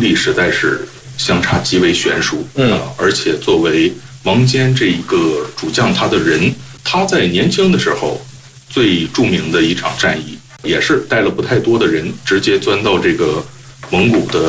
历实在是相差极为悬殊。而且作为王坚这一个主将，他在年轻的时候最著名的一场战役，也是带了不太多的人，直接钻到这个蒙古的